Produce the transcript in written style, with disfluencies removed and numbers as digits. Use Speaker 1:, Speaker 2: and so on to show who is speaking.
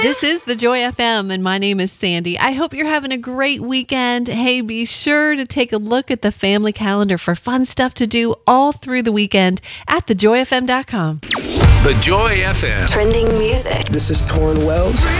Speaker 1: This is the Joy FM, and my name is Sandy. I hope you're having a great weekend. Hey, be sure to take a look at the family calendar for fun stuff to do all through the weekend at thejoyfm.com.
Speaker 2: The Joy FM.
Speaker 3: Trending music.
Speaker 4: This is Torrin Wells.